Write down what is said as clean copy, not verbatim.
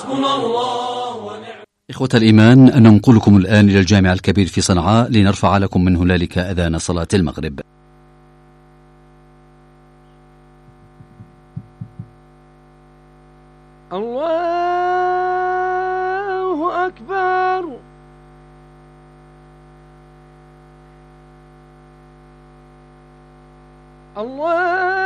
إخوة الإيمان، ننقلكم الآن إلى الجامع الكبير في صنعاء لنرفع لكم من هنالك أذان صلاة المغرب. الله أكبر. الله